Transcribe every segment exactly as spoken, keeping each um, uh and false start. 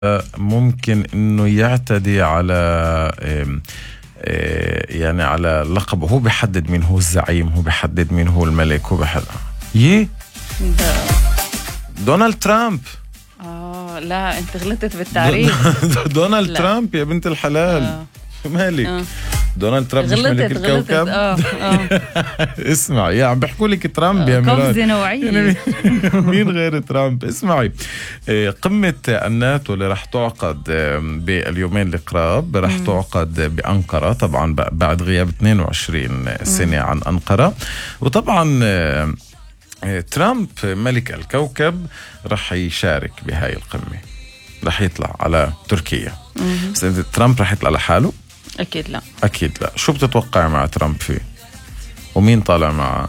ممكن انه يعتدي على يعني على لقبه. هو بيحدد مين هو الزعيم، هو بيحدد مين هو الملك، هو بيحدد يي دونالد ترامب. اه لا انت غلطت بالتعريف. دونالد ترامب يا بنت الحلال. آه. مالك آه. دونالد ترامب مش ملك الكوكب. اه اه اسمعي يا عم بيحكوا لك ترامب يا ميران، قفزة نوعية. مين غير ترامب؟ اسمعي، قمة الناتو اللي رح تعقد باليومين القراب رح تعقد بأنقرة، طبعا بعد غياب اثنين وعشرين سنة عن أنقرة. وطبعا ترامب ملك الكوكب رح يشارك بهاي القمة، رح يطلع على تركيا. ترامب رح يطلع لحاله؟ أكيد لا. أكيد لا. شو بتتوقع مع ترامب فيه؟ ومين طالع معه؟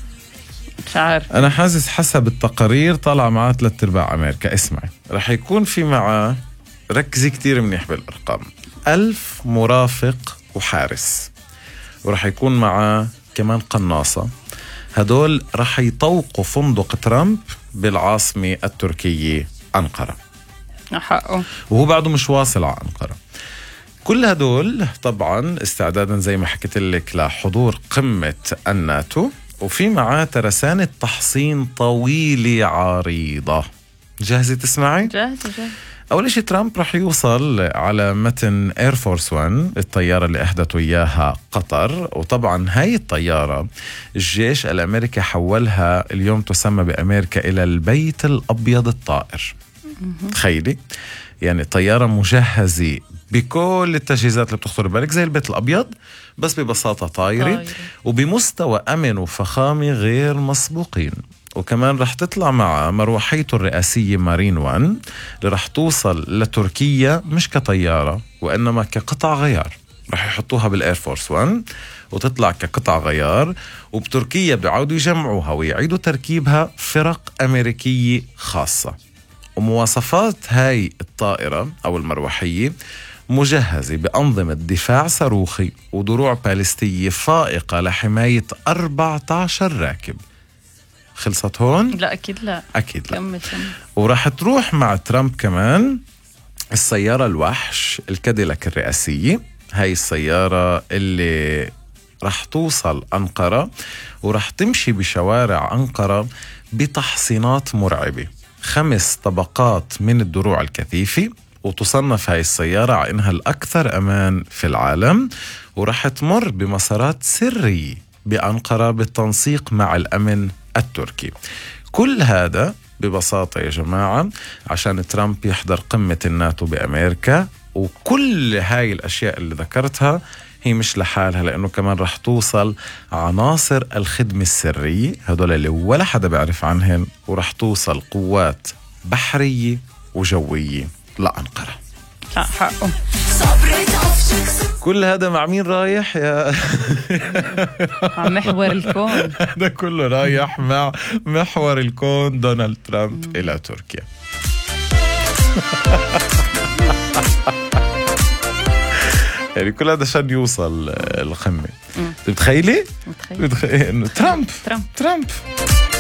مش عارف. أنا حاسس حسب التقارير طالع معه ثلاث أرباع أمريكا. اسمعي، رح يكون في معه، ركزي كتير منيح بالأرقام، ألف مرافق وحارس، ورح يكون معه كمان قناصة. هدول رح يطوقوا فندق ترامب بالعاصمة التركية أنقرة. حقه. وهو بعده مش واصل على أنقرة. كل هدول طبعا استعدادا زي ما حكيت لك لحضور قمة الناتو، وفي معاه ترسانة تحصين طويلة عريضة. جاهزة تسمعي؟ جاهزة جاهزة. أول شيء ترامب رح يوصل على متن إير فورس ون، الطيارة اللي أهدته إياها قطر. وطبعا هاي الطيارة الجيش الأمريكي حولها اليوم، تسمى بأمريكا إلى البيت الأبيض الطائر. تخيلي يعني طيارة مجهزة بكل التجهيزات اللي بتخطر بالك زي البيت الأبيض، بس ببساطة طايرة طايرة. وبمستوى أمن وفخامة غير مسبوقين. وكمان رح تطلع مع مروحيته الرئاسية مارين وان اللي رح توصل لتركيا مش كطيارة وإنما كقطع غيار. رح يحطوها بالإير فورس وان وتطلع كقطع غيار، وبتركيا بيعودوا يجمعوها ويعيدوا تركيبها فرق أمريكية خاصة. ومواصفات هاي الطائرة أو المروحية مجهزة بأنظمة دفاع صاروخي ودروع باليستية فائقة لحماية أربعة عشر راكب. خلصت هون؟ لا أكيد لا. أكيد لا. كمل كمل. وراح تروح مع ترامب كمان السيارة الوحش الكاديلاك الرئاسية. هاي السيارة اللي راح توصل أنقرة وراح تمشي بشوارع أنقرة بتحصينات مرعبة، خمس طبقات من الدروع الكثيفة. وتصنف هاي السيارة على إنها الأكثر أمان في العالم، ورح تمر بمسارات سرية بأنقرة بالتنسيق مع الأمن التركي. كل هذا ببساطة يا جماعة عشان ترامب يحضر قمة الناتو بأمريكا. وكل هاي الأشياء اللي ذكرتها هي مش لحالها، لأنه كمان رح توصل عناصر الخدمة السرية هدول اللي ولا حدا بيعرف عنهن، ورح توصل قوات بحرية وجوية لأنقرة. لا حقه. كل هذا مع مين رايح يا مع محور الكون؟ هذا كله رايح مع محور الكون دونالد ترامب إلى تركيا. يعني كل هذا عشان يوصل القمة. بتخيلي؟ بتخيل. ترامب ترامب ترامب